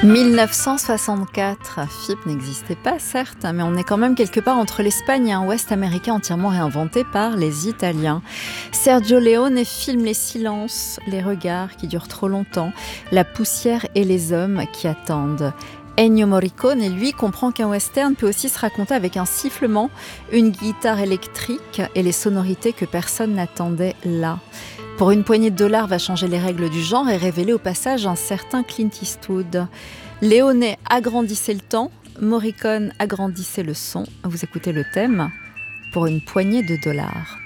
1964, FIP n'existait pas certes, mais on est quand même quelque part entre l'Espagne et un Ouest américain entièrement réinventé par les Italiens. Sergio Leone filme les silences, les regards qui durent trop longtemps, la poussière et les hommes qui attendent. Ennio Morricone, lui, comprend qu'un western peut aussi se raconter avec un sifflement, une guitare électrique et les sonorités que personne n'attendait là. Pour une poignée de dollars va changer les règles du genre et révéler au passage un certain Clint Eastwood. Leone agrandissait le temps, Morricone agrandissait le son. Vous écoutez le thème, pour une poignée de dollars.